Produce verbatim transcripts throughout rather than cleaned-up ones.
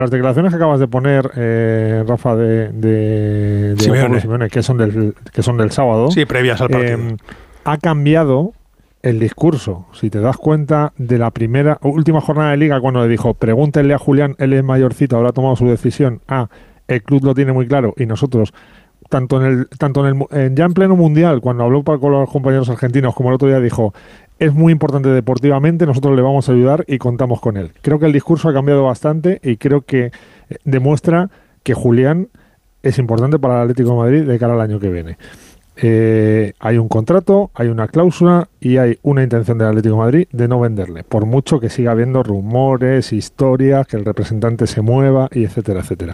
Las declaraciones que acabas de poner, eh, Rafa, de, de, de Simeone. Pablo Simeone, que son del, que son del sábado, Sí, previas al partido. eh, ha cambiado el discurso. Si te das cuenta de la primera, última jornada de Liga, cuando le dijo, pregúntenle a Julián, él es mayorcito, habrá tomado su decisión, ah, el club lo tiene muy claro y nosotros, tanto en el, tanto en el, en, ya en pleno mundial, cuando habló para, con los compañeros argentinos, como el otro día dijo, es muy importante deportivamente, nosotros le vamos a ayudar y contamos con él. Creo que el discurso ha cambiado bastante y creo que demuestra que Julián es importante para el Atlético de Madrid de cara al año que viene. Eh, hay un contrato, hay una cláusula y hay una intención del Atlético de Madrid de no venderle, por mucho que siga habiendo rumores, historias, que el representante se mueva y etcétera, etcétera.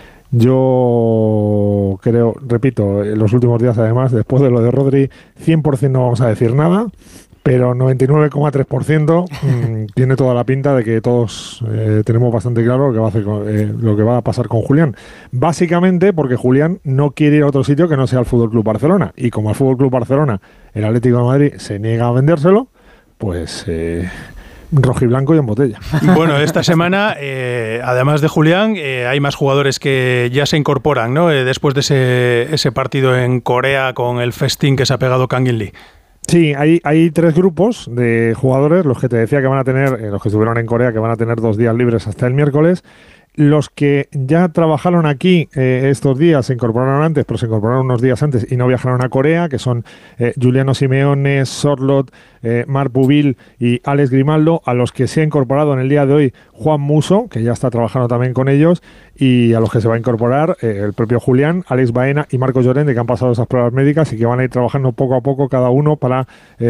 Yo creo, repito, en los últimos días además, después de lo de Rodri, cien por ciento no vamos a decir nada, pero noventa y nueve coma tres por ciento mmm, tiene toda la pinta de que todos eh, tenemos bastante claro lo que va a hacer con, eh, lo que va a pasar con Julián. Básicamente porque Julián no quiere ir a otro sitio que no sea el F C Barcelona. Y como el F C Barcelona, el Atlético de Madrid se niega a vendérselo, pues eh, rojiblanco y en botella. Bueno, esta semana, eh, además de Julián, eh, hay más jugadores que ya se incorporan, ¿no? Eh, después de ese, ese partido en Corea con el festín que se ha pegado Kang In Lee. Sí, hay, hay tres grupos de jugadores, los que te decía que van a tener, eh, los que estuvieron en Corea, que van a tener dos días libres hasta el miércoles. Los que ya trabajaron aquí eh, estos días, se incorporaron antes, pero se incorporaron unos días antes y no viajaron a Corea, que son eh, Giuliano Simeone, Sorloth, eh, Marc Bouville y Alex Grimaldo, a los que se ha incorporado en el día de hoy Juan Musso, que ya está trabajando también con ellos, y a los que se va a incorporar eh, el propio Julián, Alex Baena y Marco Llorente, que han pasado esas pruebas médicas y que van a ir trabajando poco a poco cada uno para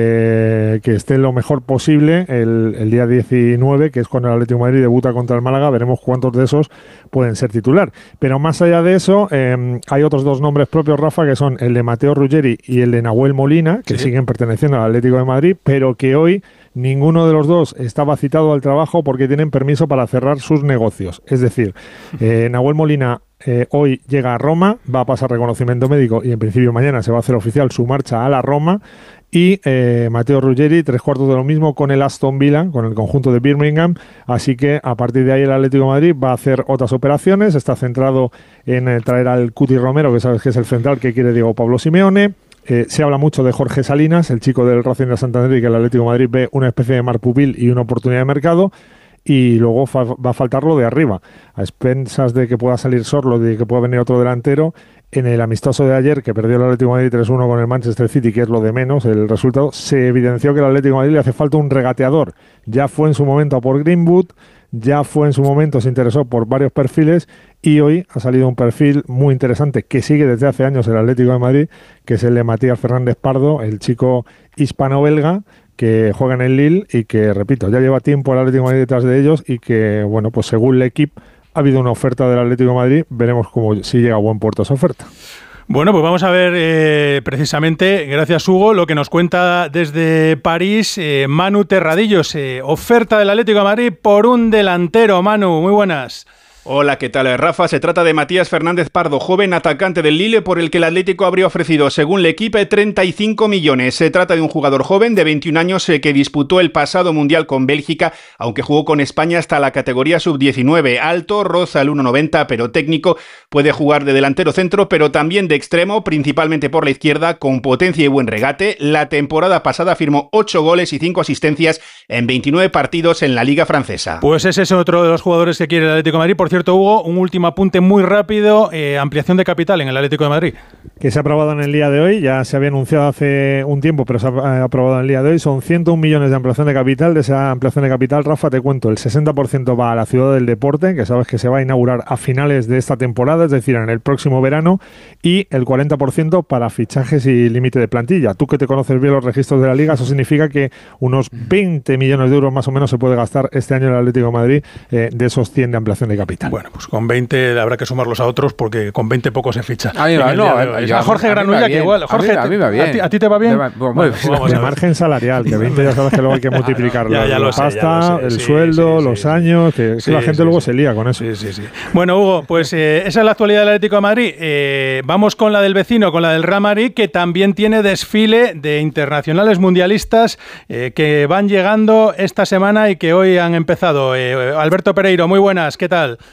eh, que esté lo mejor posible el, el día diecinueve, que es cuando el Atlético de Madrid debuta contra el Málaga. Veremos cuántos de esos pueden ser titular. Pero más allá de eso, eh, hay otros dos nombres propios, Rafa, que son el de Mateo Ruggeri y el de Nahuel Molina, que sí. siguen perteneciendo al Atlético de Madrid, pero que hoy ninguno de los dos estaba citado al trabajo porque tienen permiso para cerrar sus negocios. Es decir, eh, Nahuel Molina eh, hoy llega a Roma, va a pasar reconocimiento médico y en principio mañana se va a hacer oficial su marcha a la Roma. Y eh, Mateo Ruggeri, tres cuartos de lo mismo con el Aston Villa, con el conjunto de Birmingham. Así que a partir de ahí el Atlético de Madrid va a hacer otras operaciones. Está centrado en eh, traer al Cuti Romero, que sabes que es el central que quiere Diego Pablo Simeone. Eh, se habla mucho de Jorge Salinas, el chico del Racing de Santander, y que el Atlético de Madrid ve una especie de Marc Bouville y una oportunidad de mercado. Y luego fa- va a faltar lo de arriba, a expensas de que pueda salir Sorloth, de que pueda venir otro delantero. En el amistoso de ayer, que perdió el Atlético de Madrid tres uno con el Manchester City, que es lo de menos, el resultado, se evidenció que el Atlético de Madrid le hace falta un regateador. Ya fue en su momento a por Greenwood, ya fue en su momento, se interesó por varios perfiles, y hoy ha salido un perfil muy interesante que sigue desde hace años el Atlético de Madrid, que es el de Matías Fernández Pardo, el chico hispano-belga, que juega en el Lille y que, repito, ya lleva tiempo el Atlético de Madrid detrás de ellos y que, bueno, pues según el equipo, ha habido una oferta del Atlético de Madrid, veremos cómo si llega a buen puerto esa oferta. Bueno, pues vamos a ver eh, precisamente, gracias Hugo, lo que nos cuenta desde París eh, Manu Terradillos, eh, oferta del Atlético de Madrid por un delantero. Manu, muy buenas. Hola, ¿qué tal, Rafa? Se trata de Matías Fernández Pardo, joven atacante del Lille, por el que el Atlético habría ofrecido, según el equipo, treinta y cinco millones. Se trata de un jugador joven de veintiún años eh, que disputó el pasado Mundial con Bélgica, aunque jugó con España hasta la categoría sub diecinueve. Alto, roza el uno noventa, pero técnico. Puede jugar de delantero centro, pero también de extremo, principalmente por la izquierda, con potencia y buen regate. La temporada pasada firmó ocho goles y cinco asistencias en veintinueve partidos en la Liga Francesa. Pues ese es otro de los jugadores que quiere el Atlético de Madrid. Por cierto, Hugo, un último apunte muy rápido, eh, ampliación de capital en el Atlético de Madrid. Que se ha aprobado en el día de hoy, ya se había anunciado hace un tiempo, pero se ha aprobado en el día de hoy, son ciento un millones de ampliación de capital. De esa ampliación de capital, Rafa, te cuento, el sesenta por ciento va a la Ciudad del Deporte, que sabes que se va a inaugurar a finales de esta temporada, es decir, en el próximo verano, y el cuarenta por ciento para fichajes y límite de plantilla. Tú que te conoces bien los registros de la Liga, eso significa que unos veinte millones de euros más o menos se puede gastar este año el Atlético de Madrid eh, de esos cien de ampliación de capital. Bueno, pues con veinte habrá que sumarlos a otros porque con veinte poco se ficha. A mí va, no, a, yo, a Jorge a Granulla, que igual. Jorge, a mí, a mí va bien. ¿A ti, a ti te va bien? Va, bueno, bueno, vamos, el margen salarial, que veinte ya sabes que luego hay que multiplicarlo. Ah, no, ya, ya la lo sé, pasta, ya lo sé. el Sí, sueldo, sí, los sí, años, que, sí, que la gente sí, luego sí. se lía con eso. Sí, sí, sí. Bueno, Hugo, pues eh, esa es la actualidad del Atlético de Madrid. Eh, vamos con la del vecino, con la del Real Madrid, que también tiene desfile de internacionales mundialistas eh, que van llegando esta semana y que hoy han empezado. Eh, Alberto Pereiro, muy buenas, ¿qué tal?